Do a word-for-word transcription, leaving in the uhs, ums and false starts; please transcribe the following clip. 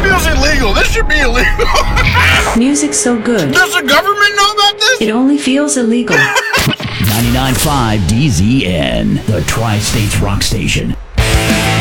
feels illegal. This should be illegal. Music's so good. Does the government know about this? It only feels illegal. ninety-nine point five D Z N, the Tri-States Rock Station.